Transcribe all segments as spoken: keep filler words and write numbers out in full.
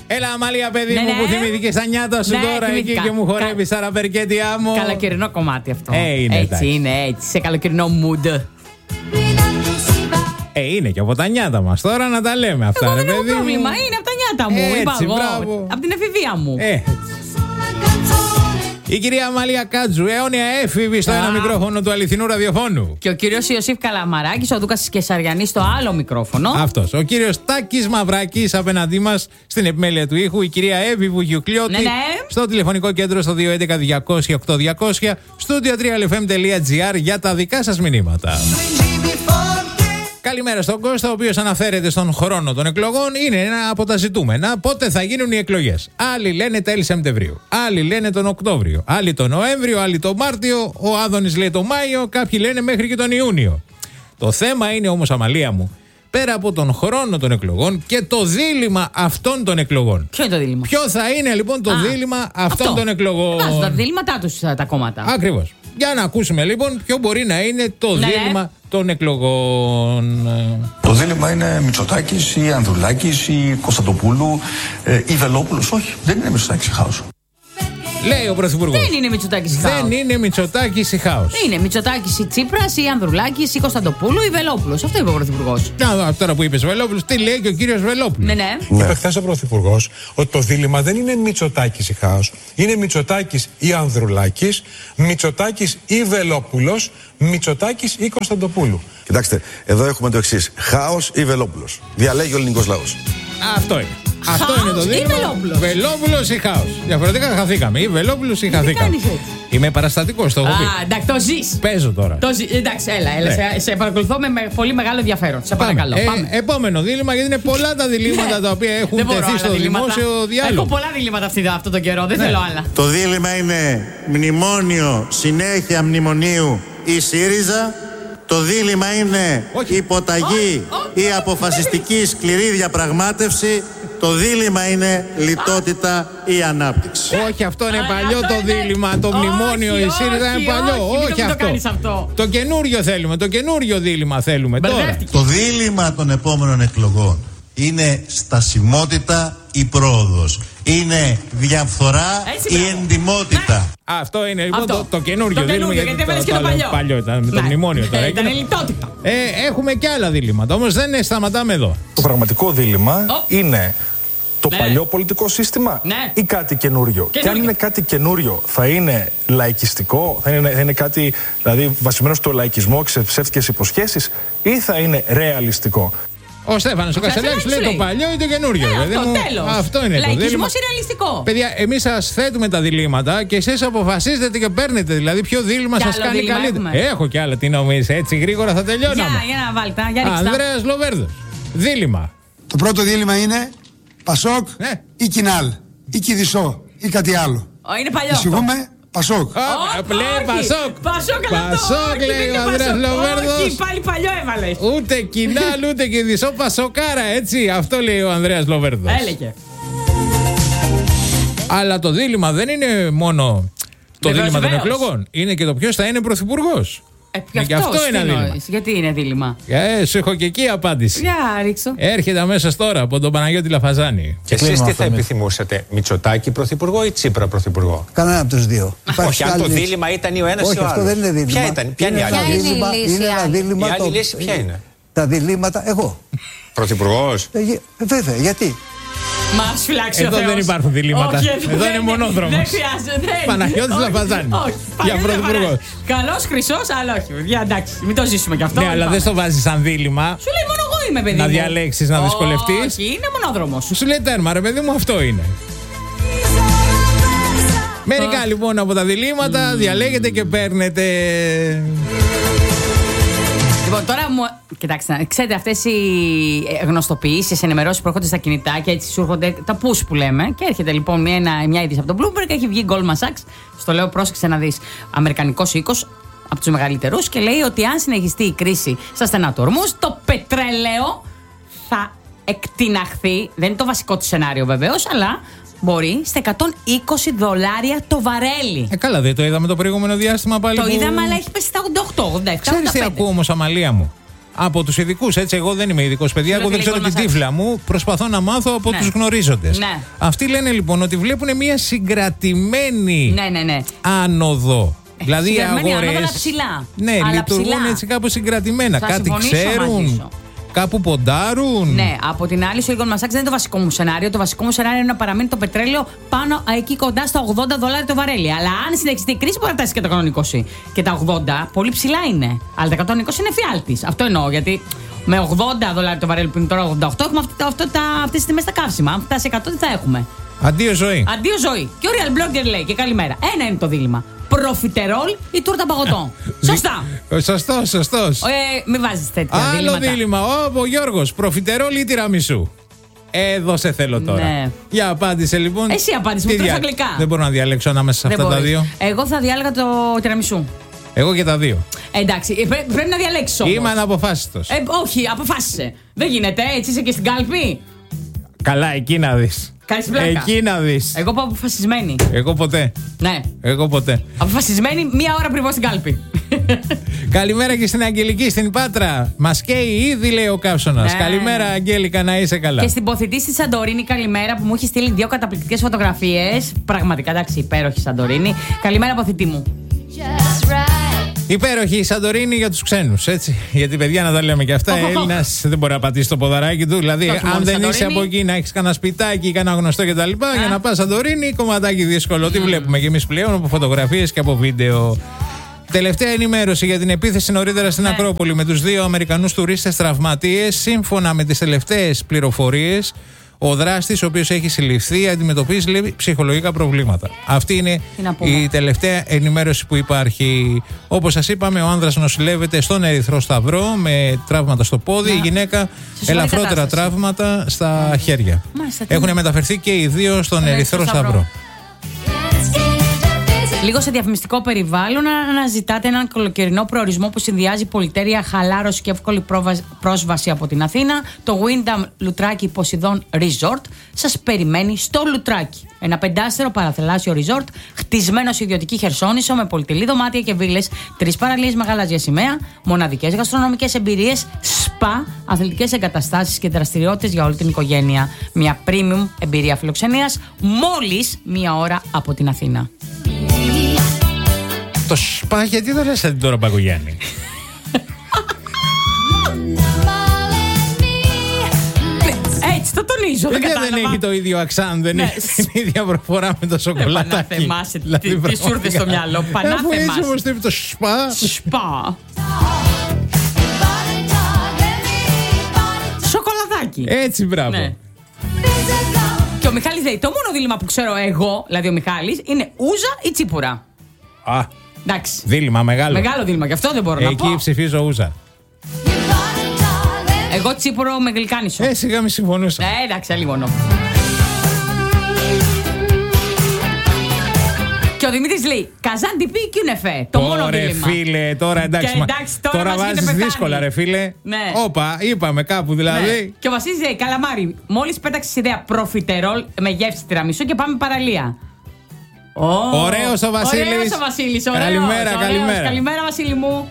Έλα, Αμαλία, παιδί ναι, μου, ναι. που θυμήθηκες τα νιάτα σου, ναι, τώρα εκεί και μου χορεύεις Κα... αραμπερκέτι άμμο. Καλοκαιρινό κομμάτι αυτό. Ε, είναι, έτσι εντάξει. είναι, έτσι, σε καλοκαιρινό mood. Ε, είναι και από τα νιάτα μας τώρα να τα λέμε αυτά. Εγώ ρε, δεν έχω παιδί πρόβλημα, μου. είναι από τα νιάτα μου. Έτσι, είπα εγώ. μπράβο. Από την εφηβεία μου. Ε. Η κυρία Αμαλία Κάτζου, αιώνια έφηβη στο Α. ένα μικρόφωνο του αληθινού ραδιοφώνου. Και ο κύριος Ιωσήφ Καλαμαράκης, ο Δούκας της Κεσαριανής στο άλλο μικρόφωνο. Αυτός. Ο κύριος Τάκης Μαυράκης απέναντί μας στην επιμέλεια του ήχου. Η κυρία Εύη Βουγιουκλιώτη. Ναι, ναι. Στο τηλεφωνικό κέντρο στο δύο έντεκα διακόσια οκτώ διακόσια. Studio τρία ελ εφ εμ τελεία τζι άρ για τα δικά σας μηνύματα. Καλημέρα στον Κώστα, ο οποίος αναφέρεται στον χρόνο των εκλογών. Είναι ένα από τα ζητούμενα. Πότε θα γίνουν οι εκλογές? Άλλοι λένε τέλη Σεπτεμβρίου. Άλλοι λένε τον Οκτώβριο. Άλλοι τον Νοέμβριο. Άλλοι τον Μάρτιο. Ο Άδωνης λέει τον Μάιο. Κάποιοι λένε μέχρι και τον Ιούνιο. Το θέμα είναι όμως, Αμαλία μου, πέρα από τον χρόνο των εκλογών και το δίλημμα αυτών των εκλογών. Ποιο είναι το δίλημμα? Ποιο θα είναι λοιπόν το Α, δίλημμα αυτών αυτό. των εκλογών? Βάζουν τα δίλημματά τους τα κόμματα. Ακριβώς. Για να ακούσουμε λοιπόν ποιο μπορεί να είναι το ναι. δίλημμα των εκλογών. Το δίλημμα είναι Μητσοτάκης ή Ανδρουλάκης ή Κωνσταντοπούλου ε, ή Βελόπουλος. Όχι, δεν είναι Μητσοτάκης ή Χάος. Λέει ο Πρωθυπουργός. Δεν είναι Μητσοτάκης ή Χάος. Δεν είναι Μητσοτάκης ή Χάος. Είναι Μητσοτάκης ή Τσίπρας ή Ανδρουλάκης ή Κωνσταντοπούλου ή Βελόπουλος. Αυτό είπε ο Πρωθυπουργός. Να, τώρα που είπες Βελόπουλος, τι λέει και ο κύριος Βελόπουλος? Ναι, ναι. Είπε χθες ο Πρωθυπουργός ότι το δίλημμα δεν είναι Μητσοτάκης ή Χάος. Είναι Μητσοτάκης ή Ανδρουλάκης, Μητσοτάκης ή Βελόπουλος, Μητσοτάκης ή Κωνσταντοπούλου. Κοιτάξτε, εδώ έχουμε το εξής. Χάος ή Βελόπουλος. Διαλέγει ο ελληνικός λαός. Αυτό είναι. Χάος Αυτό είναι το ή δίλημμα. Βελόπουλος. Βελόπουλος ή Χάος. Διαφορετικά χαθήκαμε. Ή Βελόπουλος ή χαθήκαμε. κάνεις έτσι? Είμαι παραστατικός, το έχω Α, πει. εντάξει, το ζεις. Παίζω τώρα. Το ζεις. Εντάξει, έλα, έλα. Ναι. Σε, σε παρακολουθώ με, με πολύ μεγάλο ενδιαφέρον. Σε παρακαλώ. Ε, Πάμε. επόμενο δίλημμα, γιατί είναι πολλά τα διλήμματα τα οποία έχουν Δεν μπορώ τεθεί άλλα στο διλήμματα. δημόσιο διάλογο. Έχω πολλά διλήμματα αυτή, αυτό τον καιρό. Δεν Ναι. θέλω άλλα. Το δίλημμα είναι μνημόνιο, συνέχεια μνημονίου ή ΣΥΡΙΖΑ. Το δίλημμα είναι Όχι. υποταγή ή αποφασιστική σκληρή διαπραγμάτευση. Το δίλημμα είναι λιτότητα ή ανάπτυξη. Όχι, αυτό είναι Α, παλιό αυτό το είναι- δίλημμα. Το Όχι, μνημόνιο, η ΣΥΡΙΖΑ είναι όχι, παλιό. όχι, μην Όχι το αυτό. κάνεις αυτό. Το καινούριο θέλουμε. Το καινούριο δίλημμα θέλουμε τώρα. Μπερδεύτηκε. Το δίλημμα των επόμενων εκλογών είναι στασιμότητα ή πρόοδος. Είναι διαφθορά Έτσι, ή μπράβο. εντιμότητα. Αυτό είναι λοιπόν Αυτό. το, το καινούριο Το δίλημμα. καινούριο, γιατί έβαλες και το άλλο παλιό. παλιό ήταν με το Ναι. μνημόνιο τώρα. Ε, Ήταν Εκείνο- λιτότητα. Ε, έχουμε και άλλα διλήμματα. Όμως δεν σταματάμε εδώ. Το πραγματικό δίλημμα Ω. είναι το Ναι. παλιό πολιτικό σύστημα Ναι. ή κάτι καινούριο. Και αν Καινούριο. είναι κάτι καινούριο, θα είναι λαϊκιστικό, θα είναι, θα είναι κάτι δηλαδή βασισμένο στο λαϊκισμό και σε ψεύτικες υποσχέσεις, ή θα είναι ρεαλιστικό. Ο Στέφανος ο Κασελάκης λέει λέει. το παλιό ή το καινούριο. Ναι, παιδί αυτό, μου. τέλος. Αυτό είναι το δίλημμα. Λαϊκισμός ή ρεαλιστικό. Παιδιά, εμείς σας θέτουμε τα διλήμματα και εσείς αποφασίζετε και παίρνετε. Δηλαδή, ποιο δίλημμα Κι σας άλλο κάνει δίλημμα καλύτερα. έχουμε. Έχω κι άλλα, τι νομίζεις, έτσι γρήγορα θα Για, τελειώναμε. για να βάλτε, για ρίξτε. τα. Ανδρέας Λοβέρδος. Δίλημμα. Το πρώτο δίλημμα είναι Πασόκ Ναι. ή Κινάλ ή Κιδισό ή κάτι άλλο. Ω, είναι παλιό. αυτό. Εξηγούμε Πασόκ. Α, Όχι, λέει όχι. Πασόκ. Πασόκ, αλλά αυτό, Πασόκ, όχι, λέει δεν είναι ο Ανδρέας Πασόκ. Λοβέρδος. Όχι, πάλι παλιό έβαλες. Ούτε Κινάλ, ούτε Κιδισό, Πασοκάρα, έτσι. Αυτό λέει ο Ανδρέας Λοβέρδος. Έλεγε. Αλλά το δίλημμα δεν είναι μόνο το Βεβαίως, δίλημμα των βεβαίως. εκλογών. Είναι και το ποιος θα είναι πρωθυπουργός. Ε, Και γι' αυτό αυτό είναι τι δίλημμα. εννοείς? Γιατί είναι δίλημμα. Ε, σου έχω και εκεί απάντηση. Για ρίξω. Έρχεται αμέσως τώρα από τον Παναγιώτη Λαφαζάνη. Και εσείς κλείνω τι αυτό, θα ναι. επιθυμούσατε, Μητσοτάκη πρωθυπουργό ή Τσίπρα πρωθυπουργό? Κανένα από τους δύο. Όχι, αν το δίλημμα ήταν ή ο ένας ή Όχι, ο αυτό άλλος. δεν είναι δίλημμα. Ποια ήταν, ποια είναι η ένα άλλη? Ποια είναι η δίλημμα- λύση είναι ένα άλλη? δίλημμα Η άλλη το- λύση ποια είναι? Τα διλήμματα, εγώ. Πρωθυπουργός. Ε, γε- ε, βέβαια, γιατί. Μα σου φυλάξει ο Εδώ Θεός. δεν υπάρχουν διλήμματα. Όχι, Εδώ δεν είναι μονόδρομος. Δεν χρειάζεται. δεν- Παναγιώτης όχι, Λαφαζάνη. όχι, Για Παναγιώτης πρωθυπουργό. Λαφαζάνη. Καλός, χρυσός, αλλά όχι. Για εντάξει, μην το ζήσουμε κι αυτό. Ναι, αλλά Πάμε. δεν στο βάζει σαν δίλημμα. Σου λέει μόνο εγώ είμαι, παιδί Να μου. διαλέξεις, να δυσκολευτείς. Όχι, είναι μονόδρομος. Σου λέει τέρμα, ρε παιδί μου, αυτό είναι. Μερικά λοιπόν από τα διλήμματα διαλέγετε και παίρνετε. Λοιπόν, τώρα μου. Κοιτάξτε, ξέρετε, αυτές οι γνωστοποιήσεις, ενημερώσεις που έρχονται στα κινητά και έτσι σου έρχονται τα push που λέμε. Και έρχεται λοιπόν μια, μια είδηση από τον Bloomberg και έχει βγει Goldman Sachs. Στο λέω, πρόσεξε να δεις. Αμερικανικός οίκος, από τους μεγαλύτερους, και λέει ότι αν συνεχιστεί η κρίση στα στενά του ορμούς, το πετρέλαιο θα εκτιναχθεί. Δεν είναι το βασικό του σενάριο βεβαίως, αλλά μπορεί στα εκατόν είκοσι δολάρια το βαρέλι. Ε, καλά, δεν το είδαμε το προηγούμενο διάστημα πάλι. Το που... είδαμε, αλλά έχει πέσει στα ογδόντα οκτώ ογδόντα επτά. Ξέρεις τι ακούω όμως, Αμαλία μου. Από τους ειδικούς, έτσι. Εγώ δεν είμαι ειδικός, παιδιά. Εγώ δεν ξέρω την τύφλα μου. Προσπαθώ να μάθω από ναι. τους γνωρίζοντες. Ναι. Αυτοί λένε λοιπόν ότι βλέπουν μια συγκρατημένη ναι, ναι, ναι. άνοδο. Δηλαδή οι αγορές. Αλλά ψηλά. Ναι, αλλά λειτουργούν ψηλά. έτσι κάπως συγκρατημένα. Θα Κάτι ξέρουν. Κάπου ποντάρουν. Ναι, από την άλλη, ο Goldman Sachs δεν είναι το βασικό μου σενάριο. Το βασικό μου σενάριο είναι να παραμείνει το πετρέλαιο πάνω εκεί κοντά στα ογδόντα δολάρια το βαρέλι. Αλλά αν συνεχιστεί η κρίση, μπορεί να φτάσει και τα εκατόν είκοσι. Και τα ογδόντα πολύ ψηλά είναι. Αλλά τα εκατόν είκοσι είναι φιάλτης. Αυτό εννοώ. Γιατί με ογδόντα δολάρια το βαρέλι που είναι τώρα ογδόντα οκτώ, έχουμε αυτές τις τιμές στα καύσιμα. Αν φτάσει εκατό, τι θα έχουμε. Αντίο ζωή. Αντίο ζωή. Και ο Real Blogger λέει και καλημέρα. Ένα είναι το δίλημμα. Προφιτερόλ ή τούρτα παγωτό. Σωστά. Σωστό, σωστό. Ε, μην βάζεις τέτοια Άλλο δίλημματα. δίλημμα. Ο, ο Γιώργος. Προφιτερόλ ή τυραμισού. Εδώ σε θέλω τώρα. Ναι. Για απάντησε λοιπόν. Εσύ απάντησε, μου τρως αγγλικά. Δεν μπορώ να διαλέξω ανάμεσα σε δεν αυτά μπορείς. τα δύο. Εγώ θα διάλεγα το τυραμισού. Εγώ και τα δύο. Εντάξει, πρέ, πρέπει να διαλέξεις όμως. Είμαι αναποφάσιστος. Ε, όχι, αποφάσισε. Δεν γίνεται, έτσι είσαι και στην κάλπη. Καλά, εκεί να δεις. Κάνεις πλάκα. Εκεί να δεις. Εγώ πάω αποφασισμένη. Εγώ ποτέ. Ναι. Εγώ ποτέ. Αποφασισμένη μία ώρα πριν πάω στην κάλπη. Καλημέρα και στην Αγγελική στην Πάτρα. Μας καίει ήδη, λέει ο Καύσωνας. Ναι. Καλημέρα, Αγγέλικα, να είσαι καλά. Και στην ποθητή στη Σαντορίνη, καλημέρα, που μου έχει στείλει δύο καταπληκτικές φωτογραφίες. Πραγματικά, εντάξει, υπέροχη Σαντορίνη. Καλημέρα, ποθητή μου. Υπέροχη η Σαντορίνη για τους ξένους, έτσι. Γιατί παιδιά να τα λέμε και αυτά. Oh, Έλληνας δεν μπορεί να πατήσει το ποδαράκι του. Δηλαδή, όχι, αν δεν είσαι από εκεί να έχεις κανένα σπιτάκι ή κανένα γνωστό κτλ. Για να πας Σαντορίνη, κομματάκι δύσκολο. Mm. Τι βλέπουμε και εμείς πλέον από φωτογραφίες και από βίντεο. Τελευταία ενημέρωση για την επίθεση νωρίτερα στην yeah. Ακρόπολη με τους δύο Αμερικανούς τουρίστες τραυματίες. Σύμφωνα με τις τελευταίες πληροφορίες, ο δράστης, ο οποίος έχει συλληφθεί, αντιμετωπίζει, λέει, ψυχολογικά προβλήματα. Αυτή είναι η τελευταία ενημέρωση που υπάρχει. Όπως σας είπαμε, ο άνδρας νοσηλεύεται στον Ερυθρό Σταυρό με τραύματα στο πόδι, yeah. η γυναίκα ελαφρότερα τραύματα στα χέρια. Μάλιστα, έχουν μεταφερθεί και οι δύο στον Ερυθρό Σταυρό. Σταυρό. Λίγο σε διαφημιστικό περιβάλλον, αναζητάτε έναν καλοκαιρινό προορισμό που συνδυάζει πολυτέλεια, χαλάρωση και εύκολη πρόσβαση από την Αθήνα. Το Wyndham Λουτράκι Ποσειδών Resort σας περιμένει στο Λουτράκι. Ένα πεντάστερο παραθαλάσσιο resort, χτισμένο σε ιδιωτική Χερσόνησο με πολυτελή δωμάτια και βίλες, τρεις παραλίες με γαλάζια σημαία, μοναδικές γαστρονομικές εμπειρίες, σπα, αθλητικές εγκαταστάσεις και δραστηριότητες για όλη την οικογένεια. Μια premium εμπειρία φιλοξενίας, μόλις μία ώρα από την Αθήνα. Το σπα, γιατί δεν λες την τώρα Παγκογιάννη. Έτσι, το τονίζω. Δεν, δεν έχει το ίδιο αξάν, δεν έχει την ίδια προφορά με το σοκολατάκι. Πανάθεμάσαι, τι σου ήρθε στο μυαλό. Πανάθεμάσαι. Αφού έτσι όμως το είπε το σπα. Σπα. Σοκολατάκι. Έτσι, μπράβο. Και ο Μιχάλης λέει, το μόνο δίλημμα που ξέρω εγώ, δηλαδή ο Μιχάλης, είναι ούζα ή τσίπουρα. Α, εντάξει. Δίλημμα μεγάλο. Μεγάλο δίλημμα, γι' αυτό δεν μπορώ Εκεί να πω. Εκεί ψηφίζω ούζα. Εγώ τσίπουρο με γλυκάνισο. Ε, σιγά μη συμφωνούσα. Ε, εντάξει, αλλήμωνο. Και ο Δημήτρης λέει, Καζάν τι κιουνεφέ. Το μόνο δίλημμα. Φίλε, τώρα εντάξει. Και εντάξει τώρα τώρα βάζεις δύσκολα, ρε φίλε. Ναι. Όπα, είπαμε κάπου δηλαδή. Ναι. Και ο Βασίλης λέει, καλαμάρι, μόλις πέταξες ιδέα προφιτερόλ με γεύση τυραμισού και πάμε παραλία. Oh. Ωραίος ο Βασίλης. Ωραίος ο Βασίλης. Ωραίος, καλημέρα, ωραίος. καλημέρα. Καλημέρα, Βασίλη μου.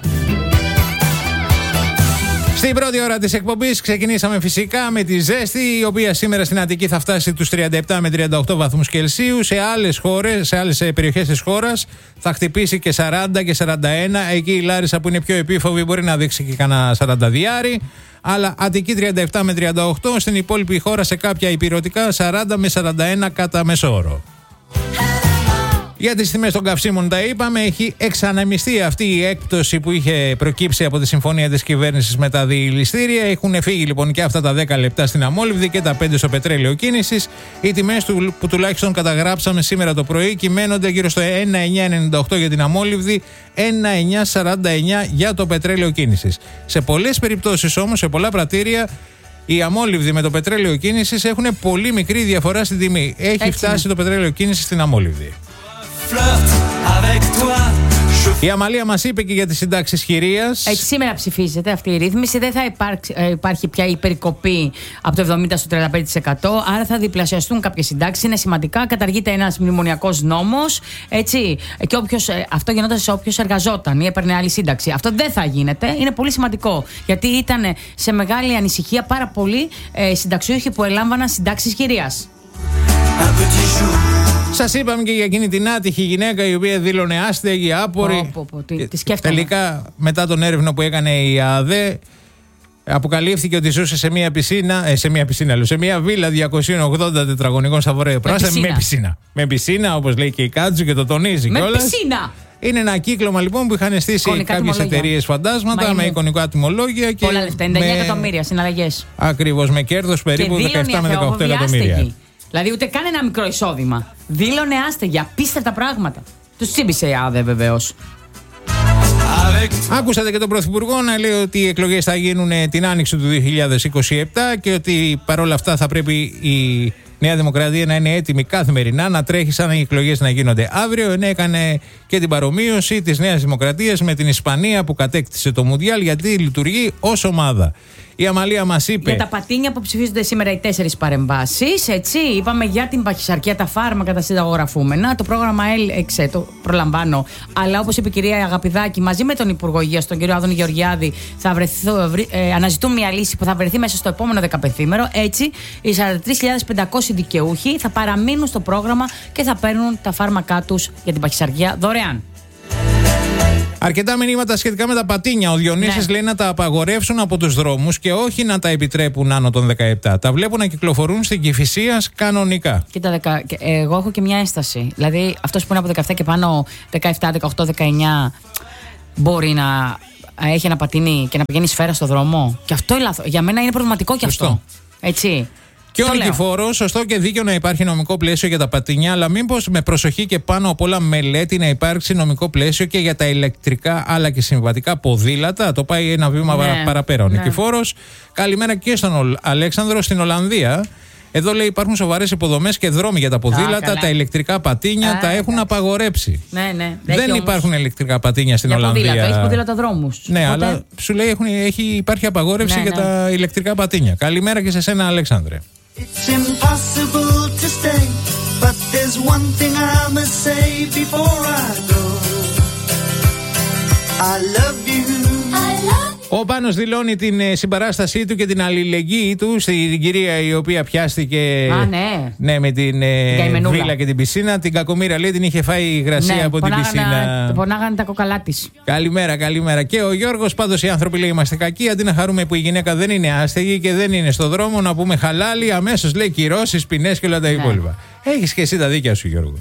Στην πρώτη ώρα της εκπομπής ξεκινήσαμε φυσικά με τη ζέστη, η οποία σήμερα στην Αττική θα φτάσει τους τριάντα επτά με τριάντα οκτώ βαθμούς Κελσίου. Σε άλλες χώρες, σε άλλες περιοχές της χώρας θα χτυπήσει και σαράντα και σαράντα ένα. Εκεί η Λάρισα που είναι πιο επίφοβη μπορεί να δείξει και κανένα σαράντα διάρι. Αλλά Αττική τριάντα επτά με τριάντα οκτώ, στην υπόλοιπη χώρα σε κάποια υπηρετικά σαράντα με σαράντα ένα κατά μεσόωρο. Για τις τιμές των καυσίμων τα είπαμε, έχει εξανεμιστεί αυτή η έκπτωση που είχε προκύψει από τη συμφωνία της κυβέρνησης με τα διηληστήρια. Έχουν φύγει λοιπόν και αυτά τα δέκα λεπτά στην αμόλυβδη και τα πέντε στο πετρέλαιο κίνησης. Οι τιμές του, που τουλάχιστον καταγράψαμε σήμερα το πρωί κυμαίνονται γύρω στο ένα εννιά ενενήντα οκτώ για την αμόλυβδη, ένα εννιά σαράντα εννιά για το πετρέλαιο κίνησης. Σε πολλές περιπτώσεις όμως, σε πολλά πρατήρια, οι αμόλυβδοι με το πετρέλαιο κίνησης έχουν πολύ μικρή διαφορά στην τιμή. Έχει Έτσι φτάσει είναι. το πετρέλαιο κίνησης στην αμόλυβδη. Flirte avec toi, Η Αμαλία μας είπε και για τις συντάξεις χειρίας. Έτσι, σήμερα ψηφίζεται αυτή η ρύθμιση. Δεν θα υπάρξει, ε, υπάρχει πια η περικοπή από το εβδομήντα στο τριάντα πέντε τοις εκατό. Άρα θα διπλασιαστούν κάποιες συντάξεις. Είναι σημαντικά. Καταργείται ένας μνημονιακός νόμος. Έτσι. Και όποιος, ε, αυτό γινόταν σε όποιος εργαζόταν ή έπαιρνε άλλη σύνταξη. Αυτό δεν θα γίνεται. Είναι πολύ σημαντικό. Γιατί ήταν σε μεγάλη ανησυχία πάρα πολλοί ε, συνταξιούχοι που ελάμβαναν συντάξεις χειρίας. Σας είπαμε και για εκείνη την άτυχη γυναίκα η οποία δήλωνε άστεγη, άπορη. Πω, πω, πω, τι, τι σκέφτομαι. Τελικά, μετά τον έρευνα που έκανε η ΑΔΕ, αποκαλύφθηκε ότι ζούσε σε μια πισίνα, ε, σε μια πισίνα, λέω, σε μια βίλα διακόσια ογδόντα τετραγωνικών στα Βορρέα Πράσινα. Με πισίνα. Με πισίνα, όπως λέει και η Κάτζου και το τονίζει κιόλας. Με πισίνα! Είναι ένα κύκλωμα λοιπόν που είχαν στήσει κάποιες εταιρείες φαντάσματα. Μα με εικονικά τιμολόγια και. Πολλά λεφτά, ενενήντα εννέα εκατομμύρια συναλλαγές. Ακριβώς, με κέρδος περίπου δεκαεπτά με δεκαοκτώ εκατομμύρια. Δηλαδή ούτε καν ένα μικρό εισόδημα. Δήλωνε άστεγη, απίστευτα πράγματα. Τους τσίμπησε η ΑΔΕ βεβαίως. Άκουσατε και τον Πρωθυπουργό να λέει ότι οι εκλογές θα γίνουν την άνοιξη του δύο χιλιάδες είκοσι επτά και ότι παρόλα αυτά θα πρέπει η Νέα Δημοκρατία να είναι έτοιμη καθημερινά να τρέχει σαν οι εκλογές να γίνονται αύριο. Ενώ έκανε και την παρομοίωση της Νέας Δημοκρατίας με την Ισπανία που κατέκτησε το Μουντιάλ γιατί λειτουργεί ως ομάδα. Η Αμαλία μας είπε. Για τα πατίνια που ψηφίζονται σήμερα οι τέσσερις παρεμβάσεις. Έτσι, είπαμε για την παχυσαρκία, τα φάρμακα, τα συνταγογραφούμενα. Το πρόγραμμα Έλεξε, το προλαμβάνω. Αλλά όπως είπε η κυρία Αγαπηδάκη, μαζί με τον Υπουργό Υγείας, τον κύριο Άδωνη Γεωργιάδη, θα βρεθεί, ε, αναζητούν μια λύση που θα βρεθεί μέσα στο επόμενο δεκαπενθήμερο. Έτσι, οι σαράντα τρεις χιλιάδες πεντακόσιοι δικαιούχοι θα παραμείνουν στο πρόγραμμα και θα παίρνουν τα φάρμακά τους για την παχυσαρκία δωρεάν. Αρκετά μηνύματα σχετικά με τα πατίνια. Ο Διονύσης ναι. λέει να τα απαγορεύσουν από τους δρόμους και όχι να τα επιτρέπουν άνω των δεκαεπτά. Τα βλέπουν να κυκλοφορούν στην Κηφισίας κανονικά. Κοίτα, δεκα... εγώ έχω και μια ένσταση. Δηλαδή, αυτός που είναι από δεκαεπτά και πάνω, δεκαεπτά, δεκαοκτώ, δεκαεννιά, μπορεί να έχει ένα πατίνι και να πηγαίνει σφαίρα στο δρόμο. Και αυτό είναι λάθος. Για μένα είναι προβληματικό και αυτό. Έτσι. Και ο Νικηφόρος, σωστό και δίκαιο να υπάρχει νομικό πλαίσιο για τα πατίνια, αλλά μήπως με προσοχή και πάνω απ' όλα μελέτη να υπάρξει νομικό πλαίσιο και για τα ηλεκτρικά αλλά και συμβατικά ποδήλατα. Το πάει ένα βήμα ναι, παραπέρα. Ο ναι. Νικηφόρος, καλημέρα και στον Αλέξανδρο στην Ολλανδία. Εδώ λέει υπάρχουν σοβαρές υποδομές και δρόμοι για τα ποδήλατα. Α, τα ηλεκτρικά πατίνια Α, τα έχουν απαγορέψει. Ναι, ναι. Δεν όμως... υπάρχουν ηλεκτρικά πατίνια στην για Ολλανδία. Ποδήλατο, έχει ποδήλατοδρόμους. Ναι, Οπότε... αλλά σου λέει έχουν, έχει, υπάρχει απαγόρευση ναι, για ναι. τα ηλεκτρικά πατίνια. Καλημέρα και σε σένα, Αλέξανδρε. It's impossible to stay, but there's one thing I must say before I go. I love you. I love you. Ο Πάνος δηλώνει την ε, συμπαράστασή του και την αλληλεγγύη του στην κυρία η οποία πιάστηκε Α, ναι. Ναι, με την ε, βίλα και την πισίνα. Την κακομοίρα λέει την είχε φάει η υγρασία ναι, από την πισίνα. Πονάγανε τα κοκαλά της. Καλημέρα, καλημέρα. Και ο Γιώργος, πάντως οι άνθρωποι λέει είμαστε κακοί. Αντί να χαρούμε που η γυναίκα δεν είναι άστεγη και δεν είναι στο δρόμο, να πούμε χαλάλι, αμέσως λέει κυρώσεις, ποινές και όλα τα ναι. υπόλοιπα. Έχεις και εσύ τα δίκια σου, Γιώργο.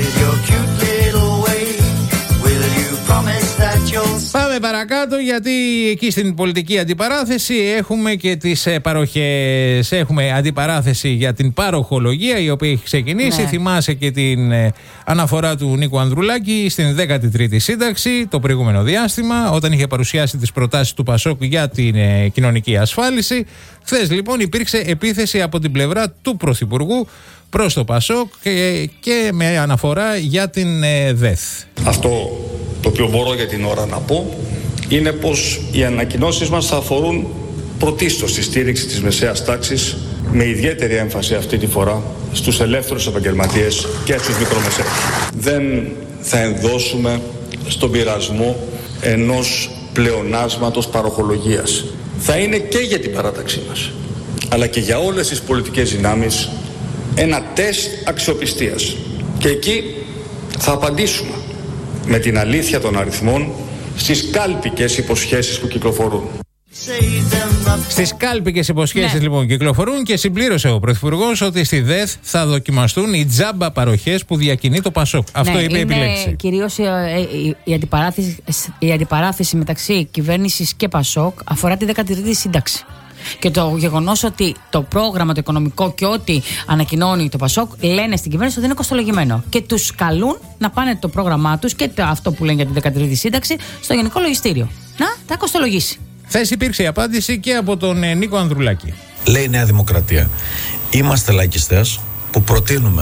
Πάμε παρακάτω γιατί εκεί στην πολιτική αντιπαράθεση έχουμε και τις ε, παροχές. Έχουμε αντιπαράθεση για την παροχολογία η οποία έχει ξεκινήσει. Ναι. Θυμάσαι και την ε, αναφορά του Νίκου Ανδρουλάκη στην δέκατη τρίτη σύνταξη το προηγούμενο διάστημα όταν είχε παρουσιάσει τις προτάσεις του Πασόκ για την ε, κοινωνική ασφάλιση. Χθες λοιπόν υπήρξε επίθεση από την πλευρά του Πρωθυπουργού προς το Πασόκ και, και με αναφορά για την ε, ΔΕΘ. Αυτό το οποίο μπορώ για την ώρα να πω είναι πως οι ανακοινώσεις μας θα αφορούν πρωτίστως τη στήριξη της μεσαίας τάξης με ιδιαίτερη έμφαση αυτή τη φορά στους ελεύθερους επαγγελματίες και στους μικρομεσαίους. Δεν θα ενδώσουμε στον πειρασμό ενός πλεονάσματος παροχολογίας. Θα είναι και για την παράταξή μας, αλλά και για όλες τις πολιτικές δυνάμεις ένα τεστ αξιοπιστίας. Και εκεί θα απαντήσουμε με την αλήθεια των αριθμών στις κάλπικες υποσχέσεις που κυκλοφορούν. Στις κάλπικες υποσχέσεις ναι. λοιπόν κυκλοφορούν και συμπλήρωσε ο Πρωθυπουργός ότι στη ΔΕΘ θα δοκιμαστούν οι τζάμπα παροχές που διακινεί το Πασόκ. Αυτό ναι, είπε η επιλέξη. Κυρίως η, η, η, αντιπαράθεση, η αντιπαράθεση μεταξύ κυβέρνησης και Πασόκ αφορά τη δέκατη τρίτη σύνταξη. Και το γεγονός ότι το πρόγραμμα, το οικονομικό και ό,τι ανακοινώνει το Πασόκ λένε στην κυβέρνηση ότι είναι κοστολογημένο. Και τους καλούν να πάνε το πρόγραμμά τους και το, αυτό που λένε για τη δέκατη τρίτη σύνταξη στο Γενικό Λογιστήριο. Να τα κοστολογήσει. Χθες υπήρξε η απάντηση και από τον ε, Νίκο Ανδρουλάκη. Λέει η Νέα Δημοκρατία. Είμαστε λαϊκιστές που προτείνουμε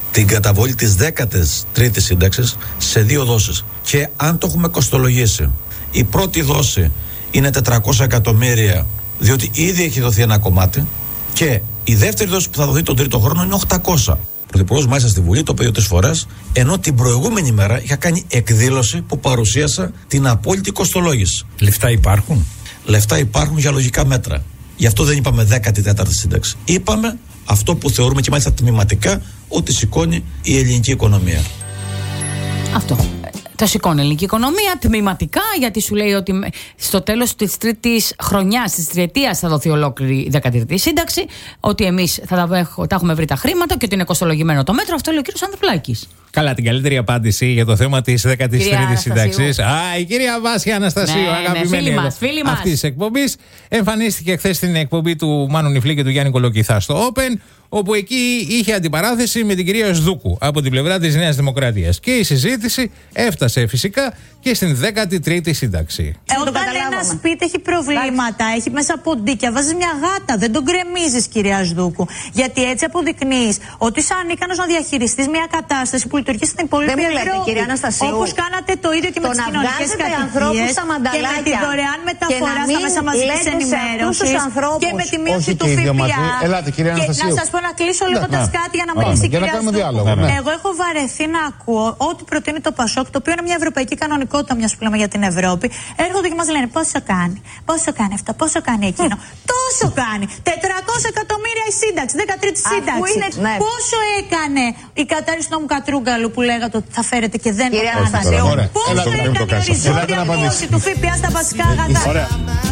την καταβολή της δέκατης τρίτης σύνταξης σε δύο δόσεις. Και αν το έχουμε κοστολογήσει, η πρώτη δόση είναι τετρακόσια εκατομμύρια, διότι ήδη έχει δοθεί ένα κομμάτι, και η δεύτερη δόση που θα δοθεί τον τρίτο χρόνο είναι οκτακόσια. Ο Πρωθυπουργός μάλιστα στη Βουλή το είπε δύο-τρεις φορές, ενώ την προηγούμενη μέρα είχα κάνει εκδήλωση που παρουσίασα την απόλυτη κοστολόγηση. Λεφτά υπάρχουν. Λεφτά υπάρχουν για λογικά μέτρα. Γι' αυτό δεν είπαμε δέκατη τέταρτη σύνταξη. Είπαμε αυτό που θεωρούμε και μάλιστα τμηματικά ότι σηκώνει η ελληνική οικονομία. Αυτό. Τα σηκώνει η ελληνική οικονομία τμηματικά, γιατί σου λέει ότι στο τέλος της τρίτης χρονιάς, της τριετίας, θα δοθεί ολόκληρη η δεκατή σύνταξη. Ότι εμείς θα τα, έχω, τα έχουμε βρει τα χρήματα και ότι είναι κοστολογημένο το μέτρο. Αυτό λέει ο κύριος Ανδρουλάκης. Καλά, την καλύτερη απάντηση για το θέμα της δεκατής τρίτης σύνταξης. Α, η κυρία Βάσια Αναστασίου, ναι, αγαπημένη. Ναι, φίλη μας, φίλη μας. Αυτής της εκπομπής. Εμφανίστηκε χθες στην εκπομπή του Μάνου Νιφλή και του Γιάννη Κολοκυθά στο Open, όπου εκεί είχε αντιπαράθεση με την κυρία Σδούκου από την πλευρά της Νέας Δημοκρατίας. Και η συζήτηση έφτασε φυσικά και στην δέκατη τρίτη σύνταξη. Όταν ένα σπίτι έχει προβλήματα, Λάξ. έχει μέσα ποντίκια, βάζεις μια γάτα, δεν τον γκρεμίζεις, κυρία Σδούκου. Γιατί έτσι αποδεικνύεις ότι είσαι ανίκανος να διαχειριστείς μια κατάσταση που λειτουργεί στην υπόλοιπη Ευρώπη. Όπως κάνατε το ίδιο και με τις κοινωνικές κατοικίες και με τη δωρεάν μεταφορά στα μέσα μαζικής ενημέρωσης και με τη μείωση του ΦΠΑ. Να σας πω να κλείσω λέγοντας κάτι για να μιλήσει η κυρία Σδούκου. Εγώ έχω βαρεθεί να ακούω ό,τι προτείνει το Πασόκ, το οποίο είναι μια ευρωπαϊκή κανονικότητα, μιας που λέμε για την Ευρώπη. Έρχονται και μας λένε πόσο κάνει, πόσο κάνει αυτό, πόσο κάνει εκείνο. Τόσο κάνει. τετρακόσια εκατομμύρια η σύνταξη, δεκατρίτη σύνταξη. Ναι. Πόσο έκανε η κατάρριση του νόμου Κατρούγκαλου που λέγατε ότι θα φέρετε και δεν το κάνατε. Πόσο έκανε η οριζόντια μείωση του ΦΠΑ στα βασικά αγαθά.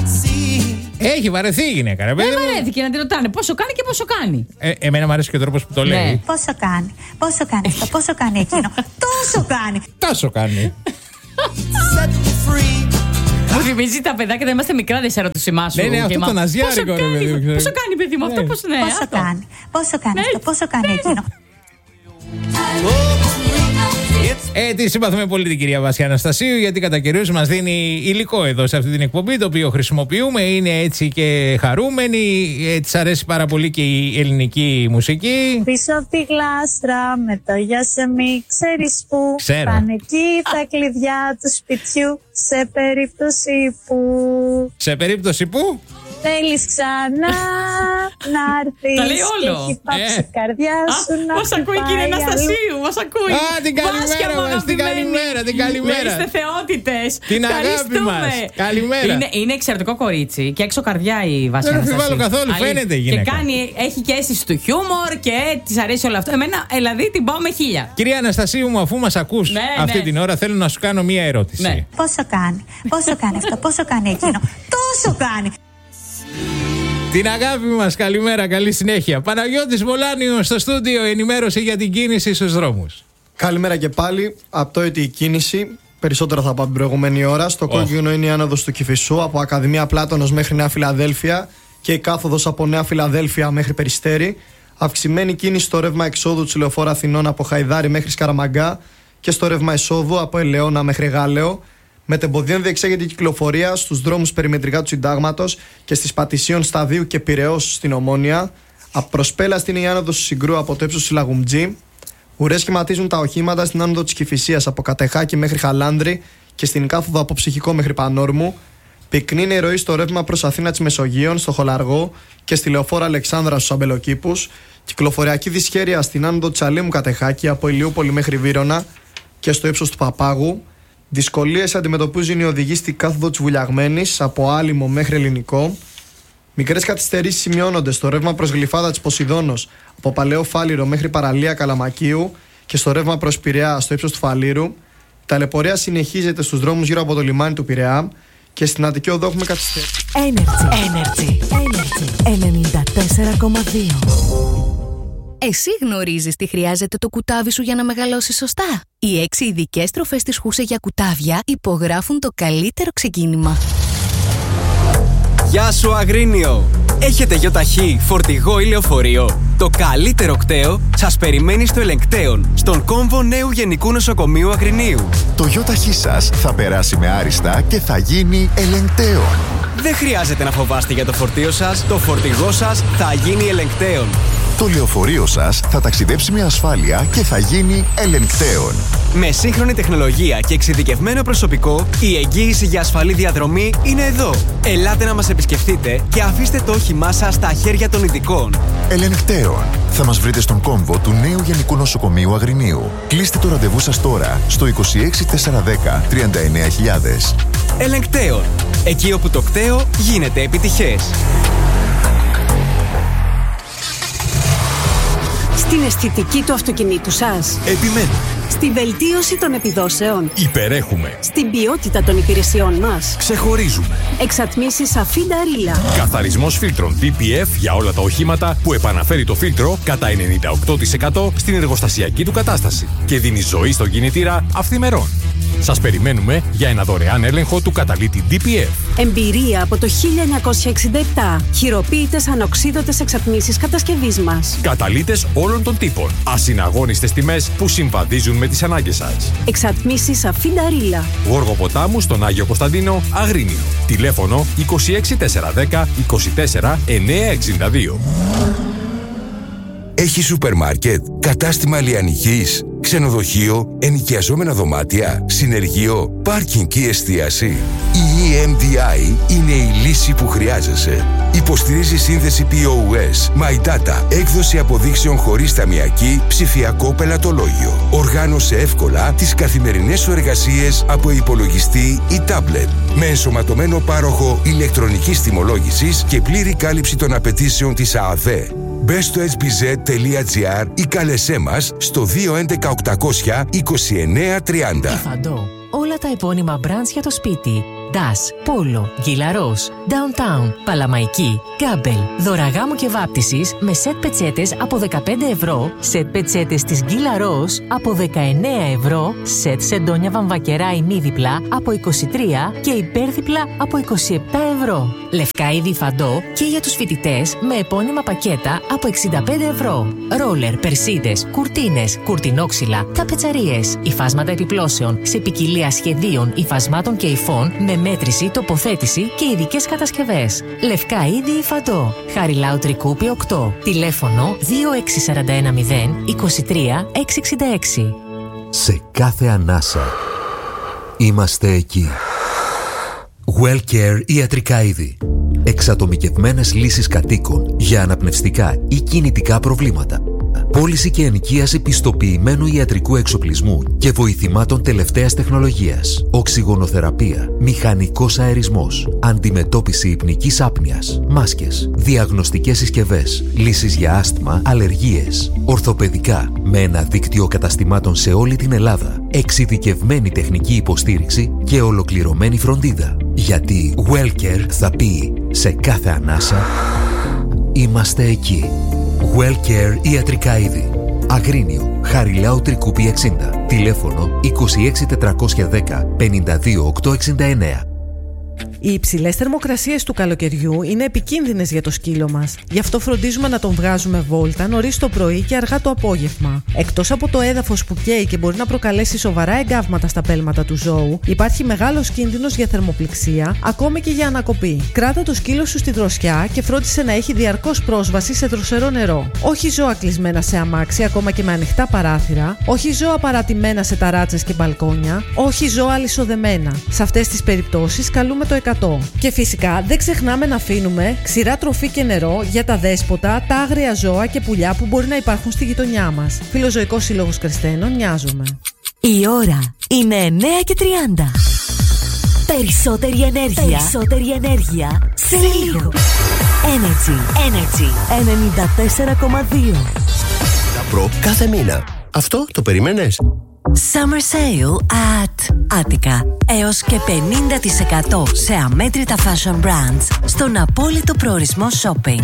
Έχει βαρεθεί η γυναίκα, ρε παιδί. Δεν βαρέθηκε να τη ρωτάνε πόσο κάνει και πόσο κάνει. Ε, εμένα μου αρέσει και ο τρόπος που το λέει. Ναι. Πόσο κάνει, πόσο κάνει αυτό, πόσο κάνει εκείνο. Τόσο κάνει. Τόσο κάνει. Μου θυμίζει τα παιδάκια, δεν είμαστε μικρά, δεν σε ρωτήσει μα. Ναι, ναι, αυτό το ναζιάρικο, ρε παιδί. Πόσο κάνει, παιδί μου, αυτό πώς είναι. Πόσο κάνει, πόσο κάνει αυτό, πόσο κάνει εκείνο. Ε, τη συμπαθούμε πολύ την κυρία Βάσια Αναστασίου, γιατί κατά καιρούς μας δίνει υλικό εδώ σε αυτή την εκπομπή, το οποίο χρησιμοποιούμε. Είναι έτσι και χαρούμενη. Ε, της αρέσει πάρα πολύ και η ελληνική μουσική. Πίσω από τη γλάστρα, με το γεια σε μη ξέρεις που. Ξέρω. Πάνε εκεί τα κλειδιά του σπιτιού, σε περίπτωση που. Σε περίπτωση που. Θέλεις ξανά να έρθεις. Τα λέει όλο. Και έχει πάψει η καρδιά σου να μας ακούει κύριε Αναστασίου, μας ακούει. Α, την καλημέρα μας, την καλημέρα, την καλημέρα. Είστε θεότητες. Την αγάπη μας. Καλημέρα. Είναι, είναι εξαιρετικό κορίτσι και έξω καρδιά η Βάσια Αναστασίου. Δεν αμφιβάλλω καθόλου, φαίνεται η γυναίκα. Και κάνει, έχει και αίσθηση του χιούμορ και της αρέσει όλο αυτό. Εμένα, δηλαδή την πάω με χίλια. Κυρία Αναστασίου μου, αφού μας ακούς ναι, αυτή ναι. την ώρα, θέλω να σου κάνω μία ερώτηση. Ναι. Πόσο κάνει, πόσο κάνει αυτό, πόσο κάνει εκείνο. Τόσο κάνει. Την αγάπη μας, καλημέρα, καλή συνέχεια. Παναγιώτης Βολάνιος στο στούντιο, ενημέρωση για την κίνηση στους δρόμους. Καλημέρα και πάλι. Απτόητη η κίνηση. Περισσότερα θα πάω την προηγούμενη ώρα. Στο oh. κόκκινο είναι η άνοδος του Κηφισού από Ακαδημία Πλάτωνος μέχρι Νέα Φιλαδέλφια και η κάθοδος από Νέα Φιλαδέλφια μέχρι Περιστέρι. Αυξημένη κίνηση στο ρεύμα εξόδου της Λεωφόρου Αθηνών από Χαϊδάρι μέχρι Σκαραμαγκά και στο ρεύμα εισόδου από Ελαιώνα μέχρι Γάλεο. Μετεμποδίων διεξάγεται η κυκλοφορία στους δρόμους περιμετρικά του Συντάγματος και στις Πατησίων Σταδίου και Πειραιώς στην Ομόνια. Απροσπέλαστη είναι η άνοδος του Συγκρού από το ύψος του Λαγουμτζή. Ουρές σχηματίζουν τα οχήματα στην άνοδο της Κηφισίας από Κατεχάκη μέχρι Χαλάνδρη και στην κάθοδο από Ψυχικό μέχρι Πανόρμου. Πυκνή είναι η ροή στο ρεύμα προς Αθήνα της Μεσογείων, στο Χολαργό και στη Λεωφόρα Αλεξάνδρα στους Αμπελοκήπους. Κυκλοφοριακή δυσχέρεια στην άνοδο της Αλήμου Κατεχάκη από Ηλιούπολη μέχρι Βύρωνα και στο ύψος του Παπάγου. Δυσκολίες αντιμετωπίζουν οι οδηγοί στην κάθοδο της Βουλιαγμένης από Άλυμο μέχρι Ελληνικό. Μικρές καθυστερήσεις σημειώνονται στο ρεύμα προς Γλυφάδα της Ποσειδώνος από Παλαιό Φάληρο μέχρι Παραλία Καλαμακίου και στο ρεύμα προς Πειραιά στο ύψος του Φαλήρου. Η ταλαιπωρία συνεχίζεται στους δρόμους γύρω από το λιμάνι του Πειραιά και στην Αττική Οδό έχουμε καθυστερήσεις. Energy. Energy. Energy. ενενήντα τέσσερα κόμμα δύο. Εσύ γνωρίζεις τι χρειάζεται το κουτάβι σου για να μεγαλώσει σωστά. Οι έξι ειδικές τροφές της Χούσε για κουτάβια υπογράφουν το καλύτερο ξεκίνημα. Γεια σου Αγρίνιο! Έχετε γιοταχή, φορτηγό ή λεωφορείο? Το καλύτερο κταίο σας περιμένει στο Ελεγκτέον, στον κόμβο νέου Γενικού Νοσοκομείου Αγρινίου. Το γιοταχή σας θα περάσει με άριστα και θα γίνει Ελεγκτέον. Δεν χρειάζεται να φοβάστε για το φορτίο σας, το φορτηγό σας θα γίνει Ελεγκτέον. Το λεωφορείο σας θα ταξιδέψει με ασφάλεια και θα γίνει ελεγκτέων. Με σύγχρονη τεχνολογία και εξειδικευμένο προσωπικό, η εγγύηση για ασφαλή διαδρομή είναι εδώ. Ελάτε να μας επισκεφτείτε και αφήστε το όχημά σας στα χέρια των ειδικών. Ελεγκτέων. Θα μας βρείτε στον κόμβο του νέου Γενικού Νοσοκομείου Αγρινίου. Κλείστε το ραντεβού σας τώρα στο είκοσι έξι τετρακόσια δέκα τριάντα εννέα χιλιάδες. Ελεγκτέων. Εκεί όπου το κταίο γίνεται επιτυχές. Στην αισθητική του αυτοκινήτου σας. Επιμένουμε. Στη βελτίωση των επιδόσεων. Υπερέχουμε. Στην ποιότητα των υπηρεσιών μας. Ξεχωρίζουμε. Εξατμίσεις Αφίντα Ρίλα. Καθαρισμός φίλτρων ντι πι εφ για όλα τα οχήματα που επαναφέρει το φίλτρο κατά ενενήντα οκτώ τοις εκατό στην εργοστασιακή του κατάσταση και δίνει ζωή στον κινητήρα αυθημερών. Σας περιμένουμε για ένα δωρεάν έλεγχο του καταλύτη ντι πι εφ. Εμπειρία από το χίλια εννιακόσια εξήντα επτά. Χειροποίητες ανοξίδωτες εξατμίσεις κατασκευής μας. Καταλύτες όλων των τύπων. Ασυναγώνιστες τιμές που συμβαδίζουν με τις ανάγκες σας. Εξατμίσεις Αφίντα Ρίλα. Γόργο Ποτάμου στον Άγιο Κωνσταντίνο, Αγρίνιο. Τηλέφωνο είκοσι έξι τετρακόσια δέκα είκοσι τέσσερα εννιακόσια εξήντα δύο. Έχει σούπερ μάρκετ, κατάστημα λιανικής, ξενοδοχείο, ενοικιαζόμενα δωμάτια, συνεργείο, πάρκινγκ και εστίαση. Η ι εμ ντι άι είναι η λύση που χρειάζεσαι. Υποστηρίζει σύνδεση πι ο ες, My Data, έκδοση αποδείξεων χωρίς ταμιακή, ψηφιακό πελατολόγιο. Οργάνωσε εύκολα τις καθημερινές σου εργασίες από υπολογιστή ή τάμπλετ. Με ενσωματωμένο πάροχο ηλεκτρονικής τιμολόγησης και πλήρη κάλυψη των απαιτήσεων της ΑΑΔΕ. Μπες στο έιτς μπι ζετ τελεία τζι άρ ή κάλεσέ μας στο δύο έντεκα οκτακόσια είκοσι εννέα τριάντα. Υφαντό. Όλα τα επώνυμα brands για το σπίτι. Das, Polo, Gilaros, Downtown, Παλαμαϊκή, Γκάμπελ. Δώρα γάμου και βάπτισης με σετ πετσέτες από δεκαπέντε ευρώ, σετ πετσέτες της Gilaros από δεκαεννέα ευρώ, σετ σεντόνια βαμβακερά ημίδιπλα από είκοσι τρία και υπέρδιπλα από είκοσι επτά ευρώ. Λευκά είδη Υφαντό και για τους φοιτητές με επώνυμα πακέτα από εξήντα πέντε ευρώ. Ρόλερ, περσίδες, κουρτίνες, κουρτινόξυλα, καπετσαρίες, υφάσματα επιπλώσεων σε ποικιλία σχεδίων, υφασμάτων και υφών με μέτρηση, τοποθέτηση και ειδικές κατασκευές. Λευκά είδη Υφαντό. Χαριλάου Τρικούπη οκτώ. Τηλέφωνο δύο έξι τέσσερα ένα μηδέν είκοσι τρία εξακόσια εξήντα έξι. Σε κάθε ανάσα είμαστε εκεί. WellCare ιατρικά είδη. Εξατομικευμένες λύσεις κατοίκων για αναπνευστικά ή κινητικά προβλήματα. Πώληση και ενοικίαση πιστοποιημένου ιατρικού εξοπλισμού και βοηθημάτων τελευταίας τεχνολογίας. Οξυγονοθεραπεία, μηχανικός αερισμός, αντιμετώπιση υπνικής άπνοιας, μάσκες, διαγνωστικές συσκευές, λύσεις για άσθμα, αλλεργίες, ορθοπαιδικά, με ένα δίκτυο καταστημάτων σε όλη την Ελλάδα, εξειδικευμένη τεχνική υποστήριξη και ολοκληρωμένη φροντίδα. Γιατί WellCare θα πει σε κάθε ανάσα είμαστε εκεί. WellCare ιατρικά είδη. Αγρίνιο, Χαριλάου Τρικούπη εξήντα. Τηλέφωνο είκοσι έξι τετρακόσια δέκα πενήντα δύο οκτακόσια εξήντα εννέα. Οι υψηλές θερμοκρασίες του καλοκαιριού είναι επικίνδυνες για το σκύλο μας. Γι' αυτό φροντίζουμε να τον βγάζουμε βόλτα νωρίς το πρωί και αργά το απόγευμα. Εκτός από το έδαφος που καίει και μπορεί να προκαλέσει σοβαρά εγκάβματα στα πέλματα του ζώου, υπάρχει μεγάλος κίνδυνος για θερμοπληξία, ακόμη και για ανακοπή. Κράτα το σκύλο σου στη δροσιά και φρόντισε να έχει διαρκώς πρόσβαση σε δροσερό νερό. Όχι ζώα κλεισμένα σε αμάξι, ακόμα και με ανοιχτά παράθυρα. Όχι ζώα παρατημένα σε ταράτσες και μπαλκόνια. Όχι ζώα αλυσοδεμένα. Σε αυτές τις περιπτώσεις καλούμε το εκατό. Και φυσικά δεν ξεχνάμε να αφήνουμε ξηρά τροφή και νερό για τα δέσποτα, τα άγρια ζώα και πουλιά που μπορεί να υπάρχουν στη γειτονιά μας. Φιλοζωικός Σύλλογος Κρεστένων, Νοιάζομαι. Η ώρα είναι εννέα και τριάντα. Περισσότερη ενέργεια. Περισσότερη ενέργεια σε λίγο. Energy. Energy. ενενήντα τέσσερα κόμμα δύο. Προ κάθε μήνα. Αυτό το περίμενες? Summer Sale at Attica. Έως και πενήντα τοις εκατό σε αμέτρητα fashion brands στον απόλυτο προορισμό shopping.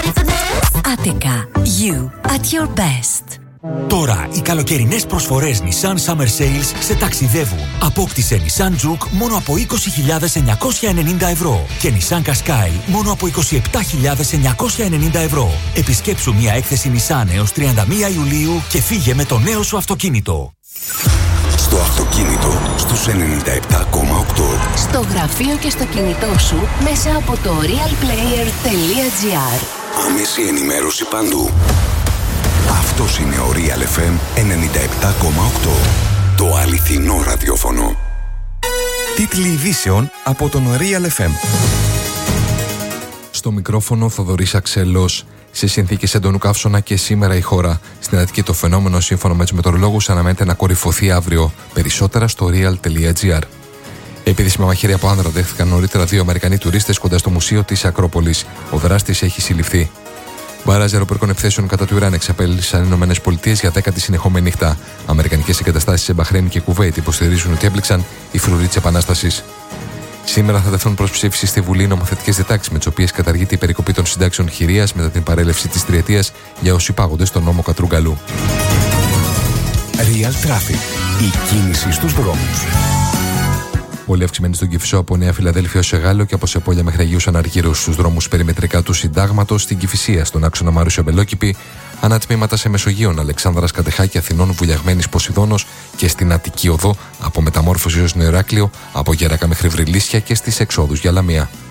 Attica. You at your best. Τώρα οι καλοκαιρινές προσφορές Nissan Summer Sales σε ταξιδεύουν. Απόκτησε Nissan Juke μόνο από είκοσι χιλιάδες εννιακόσια ενενήντα ευρώ και Nissan Qashqai μόνο από είκοσι επτά χιλιάδες εννιακόσια ενενήντα ευρώ. Επισκέψου μια έκθεση Nissan έως τριάντα μία Ιουλίου και φύγε με το νέο σου αυτοκίνητο. Στο αυτοκίνητο στους ενενήντα επτά κόμμα οκτώ. Στο γραφείο και στο κινητό σου μέσα από το realplayer τελεία τζι άρ. Άμεση ενημέρωση παντού. Αυτός είναι ο Real εφ εμ ενενήντα επτά κόμμα οκτώ. Το αληθινό ραδιόφωνο. Τίτλοι ειδήσεων από τον Real εφ εμ. Στο μικρόφωνο Θοδωρής Αξέλος. Σε συνθήκες έντονου καύσωνα και σήμερα η χώρα. Στην Αττική το φαινόμενο, σύμφωνα με τους μετεωρολόγους, αναμένεται να κορυφωθεί αύριο. Περισσότερα στο real.gr. Επίθεση με μαχαίρια από άνδρα δέχθηκαν νωρίτερα δύο Αμερικανοί τουρίστες κοντά στο μουσείο της Ακρόπολης. Ο δράστης έχει συλληφθεί. Μπαράζ αεροπορικών επιθέσεων κατά του Ιράν εξαπέλυσαν οι ΗΠΑ για δέκατη συνεχόμενη νύχτα. Αμερικανικές εγκαταστάσεις σε Μπαχρέιν και Κουβέιτ υποστηρίζουν ότι έπληξαν οι φρουροί της Επανάστασης. Σήμερα θα τεθούν προς ψήφιση στη Βουλή νομοθετικές διατάξεις με τις οποίες καταργείται η περικοπή των συντάξεων χειρίας μετά την παρέλευση της τριετίας για όσοι υπάγονται στον νόμο Κατρούγκαλου. Real Traffic. Η κίνηση στους δρόμους. Πολύ αυξημένη στον Κηφισό από Νέα Φιλαδέλφια ως Εγάλεο και από Σεπόλια μέχρι Αγίους Αναργύρους, στους δρόμους περιμετρικά του Συντάγματος, στην Κηφισία, στον άξονα Μάρουσιο Μπελόκηπη, ανατμήματα σε Μεσογείων, Αλεξάνδρας Κατεχάκη, Αθηνών, Βουλιαγμένης Ποσειδώνος και στην Αττική Οδό από Μεταμόρφωση ως Νεοηράκλειο, από Γέρακα μέχρι Βρυλίσια και στις εξόδους για Λαμία.